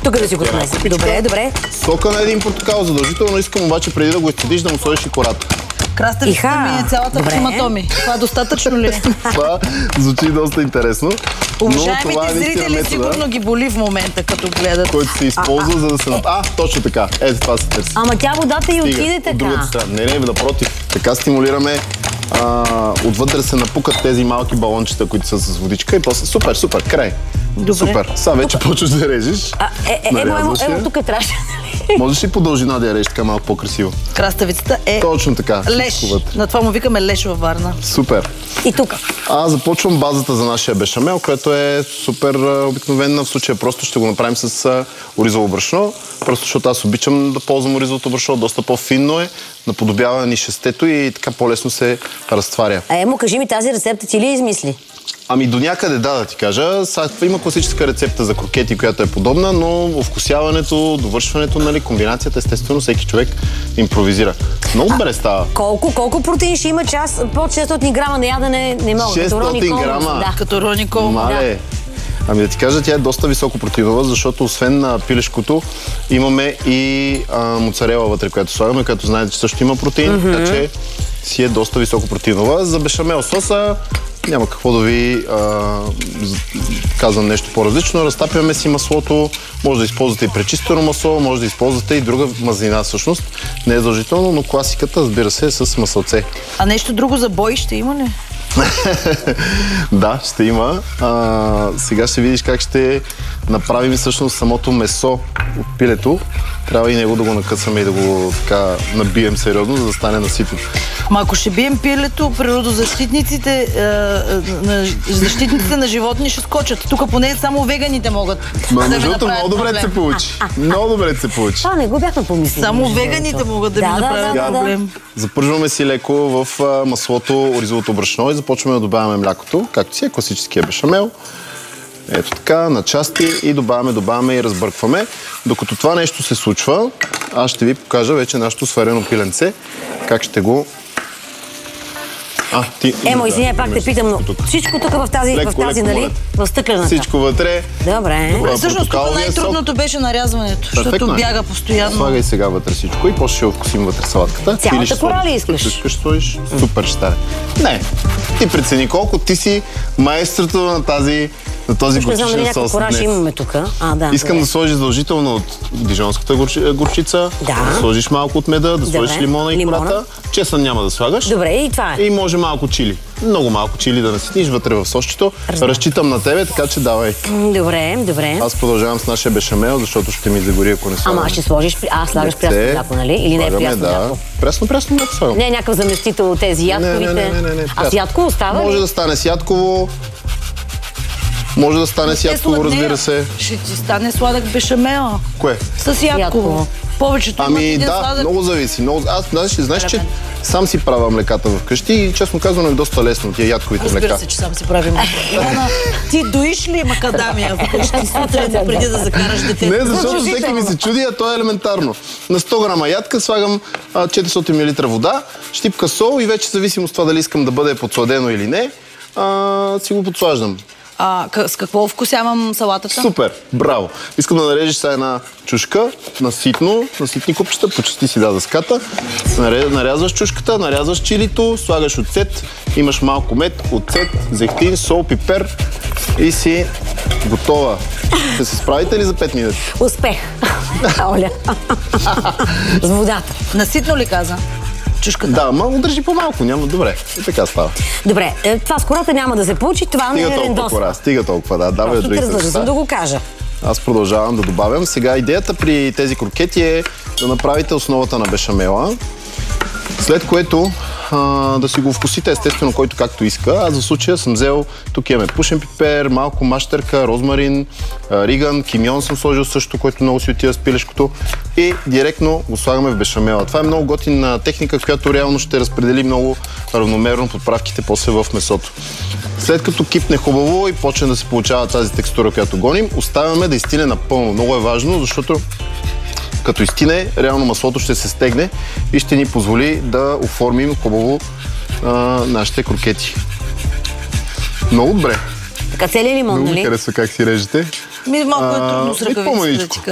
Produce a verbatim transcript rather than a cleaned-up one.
Тук да си го смесим. Добре, добре. Сока на един портокал задължително. Искам обаче преди да го изцедиш да му сложиш и кората. Краставицата ми е цялата в хематоми. Това достатъчно ли е? Това звучи доста интересно. Уважаемите зрители сигурно ги боли в момента, като гледат. Който се използва, за да се... А, точно така. Ето това се търси. Ама тя водата и отиде така. Не, не, напротив. Така стимулираме отвътре се напукат тези малки балончета, които са с водичка и после супер, супер, край. Добре. Супер. Сега вече почваш да режеш. Емо, емо, емо, тук трябваше. Можеш ли по дължина да я режеш така малко по-красиво? Краставицата е точно така. Леш. На това му викаме леш във Варна. Супер. И тук. Аз започвам базата за нашия бешамел, която е супер обикновена. В случая просто ще го направим с оризово брашно. Просто защото аз обичам да ползвам оризовото брашно. Доста по-финно е, наподобява ни шестето и така по-лесно се разтваря. А емо, кажи ми, тази рецепта ти ли измисли? Ами до някъде да, да ти кажа. Сега има класическа рецепта за крокети, която е подобна, но вкусяването, довършването, нали, комбинацията, естествено, всеки човек импровизира. Много добре става. Колко, колко протеин ще има час? Под шестстотин грама на ядене не мога. шестстотин грама? Да. Като Рони Колман. Мале. Ами да ти кажа, тя е доста високо протеинова, защото освен на пилешкото имаме и а, моцарела вътре, която слагаме, която знаете, че също има протеин, mm-hmm. така че си е доста високо протеинова. За бешамел соса няма какво да ви а, казвам нещо по-различно. Разтапяме си маслото, може да използвате и пречистено масло, може да използвате и друга мазнина всъщност. Не е задължително, но класиката, разбира се, е с маслце. А нещо друго за бой ще има ли? Да, ще има. А, сега ще видиш как ще направим всъщност самото месо от пилето. Трябва и него да го накъсаме и да го така набием сериозно, за да стане наситно. Ма ако ще бием пилето, природозащитниците, е, защитниците на животни ще скочат. Тук поне само веганите могат Ма, да ми направят направят много добре се получи. А, а, много добре се получи. Това не го бяхме помислили. Само веганите могат да, да ми направят да, да, проблем. Да. Запържваме си леко в маслото оризовото брашно и започваме да добавяме млякото, както си е класическия бешамел. Ето така, на части и добавяме, добавяме и разбъркваме. Докато това нещо се случва, аз ще ви покажа вече нашето сварено пиленце, как ще го... А, ти... Емо, извиня, пак те питам, но всичко тук в тази, леко, в тази, леко, нали, в стъклената. Всичко вътре. Добре. Добре, всъщност тук най-трудното беше нарязването, защото бяга постоянно. Слагай сега вътре всичко и после ще вкусим вътре салатката. Цялата кора ли искаш? Искаш, сложиш. Супер ще стане. Не, ти прецени колко ти си майстрото на тази на този горчичен сос днес. Имаме тук. А, да, Искам добре. да сложиш задължително от дижонската горчица, да. да сложиш малко от меда, да сложиш добре. лимона и лимона. кората. Чесън няма да слагаш. Добре, и това е. И може малко чили. Много малко чили да наситниш вътре в сосчето. Разбира. Разчитам на тебе, така че давай. Добре, добре. Аз продължавам с нашия бешамел, защото ще ми загори, ако не слагам. Ама ще сложиш, а слагаш прясно мляко, нали? Или не е прясно да. мляко? Прясно, прясно мляко слагам. Не е някакъв заместител от тези ядковите. Не, не, не, не, не, а с ядково става Може ли? да стане с ядково. Може да стане с ядково, разбира се. Ще ти стане сладък бешамела. Кое? С ядково. Повечето ами да, сладък... много зависи. Много... Аз, знаеш, знаеш че сам си правя млеката вкъщи и честно казвам е доста лесно тия ядковите млека. Разбира се, че сам си правим млека. Ти доиш ли макадамия вкъщи сутрин, преди да закараш детето? Не, защото всеки ми се чуди, а то е елементарно. На сто грама ядка слагам четиристотин милилитра вода, щипка сол и вече зависимо от това дали искам да бъде подсладено или не, а, си го подслаждам. А с какво вкусявам салатата? Супер, браво! Искам да нарежеш сега една чушка, наситно, наситни купчета, почти си да дъската. Нарязваш чушката, нарязваш чилито, слагаш оцет, имаш малко мед, оцет, зехтин, сол, пипер и си готова. Ще се справите ли за пет минути? Успех! Оля! С водата. Наситно ли каза? Чушката. Да, ма държи по-малко, няма. Добре, и така става. Добре, това с кората няма да се получи, това стига не е рендос. Кора, стига толкова, да. Давай други неща. Съм да го кажа. Аз продължавам да добавям. Сега идеята при тези крокети е да направите основата на бешамела, след което а, да си го вкусите естествено, който както иска. Аз за случая съм взел, тук имаме пушен пипер, малко мащерка, розмарин, а, риган, кимион съм сложил също, който много си отива с пилешкото и директно го слагаме в бешамела. Това е много готина техника, която реално ще разпредели много равномерно подправките после в месото. След като кипне хубаво и почне да се получава тази текстура, която гоним, оставяме да изстине напълно. Много е важно, защото като изстине, реално маслото ще се стегне и ще ни позволи да оформим хубаво а, нашите крокети. Много добре. Така целият лимон, нали? Много ми харесва как си режете. Ми малко е трудно с ръкавиците, да ти кажа.